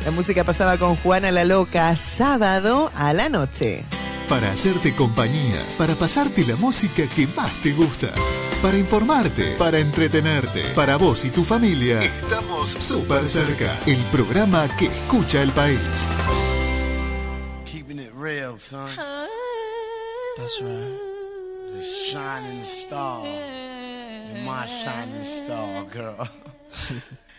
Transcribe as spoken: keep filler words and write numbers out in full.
La música pasaba con Juana la Loca, sábado a la noche. Para hacerte compañía, para pasarte la música que más te gusta, para informarte, para entretenerte, para vos y tu familia. Estamos súper cerca, el programa que escucha el país. Keeping it real, son. That's right. The shining star. You're my shining star, girl.